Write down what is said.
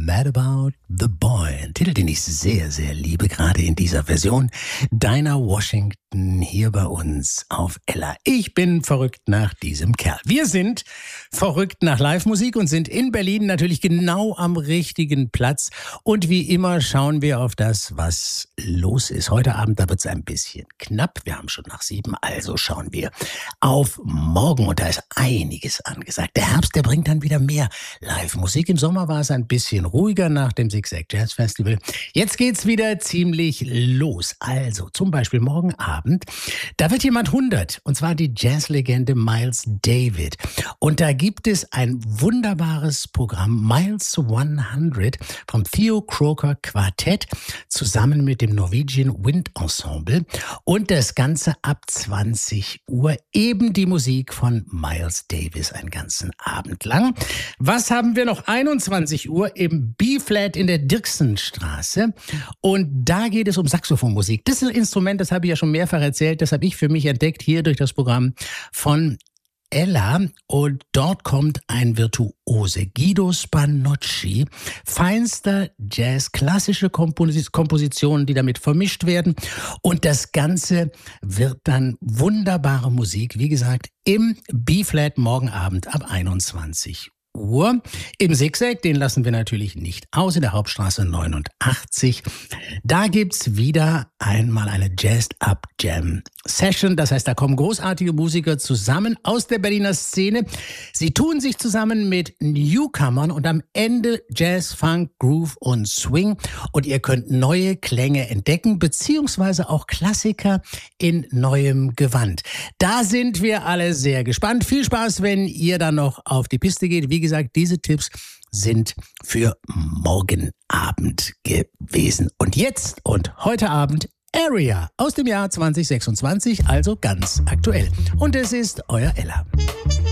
Mad About the Boy. Ein Titel, den ich sehr, sehr liebe, gerade in dieser Version. Dinah Washington hier bei uns auf Ella. Ich bin verrückt nach diesem Kerl. Wir sind verrückt nach Live-Musik und sind in Berlin natürlich genau am richtigen Platz. Und wie immer schauen wir auf das, was los ist. Heute Abend, da wird es ein bisschen knapp. Wir haben schon nach 7, also schauen wir auf morgen. Und da ist einiges angesagt. Der Herbst, der bringt dann wieder mehr Live-Musik. Im Sommer war es ein bisschen ruhiger nach dem Zigzag Jazz Festival. Jetzt geht's wieder ziemlich los. Also zum Beispiel morgen Abend, da wird jemand 100. Und zwar die Jazzlegende Miles Davis. Und da gibt es ein wunderbares Programm, Miles 100, vom Theo Croker Quartett, zusammen mit dem Norwegian Wind Ensemble. Und das Ganze ab 20 Uhr. Eben die Musik von Miles Davis einen ganzen Abend lang. Was haben wir noch? 21 Uhr im B-Flat in der Dirksenstraße. Und da geht es um Saxophonmusik. Das ist ein Instrument, das habe ich ja schon mehrfach erzählt. Das habe ich für mich entdeckt hier durch das Programm von Ella. Und dort kommt ein Virtuose, Guido Spanocci. Feinster Jazz, klassische Kompositionen, die damit vermischt werden. Und das Ganze wird dann wunderbare Musik, wie gesagt, im B-Flat morgen Abend ab 21 Uhr. Im Zigzag, den lassen wir natürlich nicht aus, in der Hauptstraße 89. Da gibt's wieder einmal eine Jazzed Up Jam Session. Das heißt, da kommen großartige Musiker zusammen aus der Berliner Szene. Sie tun sich zusammen mit Newcomern und am Ende Jazz, Funk, Groove und Swing. Und ihr könnt neue Klänge entdecken, beziehungsweise auch Klassiker in neuem Gewand. Da sind wir alle sehr gespannt. Viel Spaß, wenn ihr dann noch auf die Piste geht. Wie gesagt, diese Tipps sind für morgen Abend gewesen. Und jetzt und heute Abend Area aus dem Jahr 2026, also ganz aktuell. Und es ist euer Ella.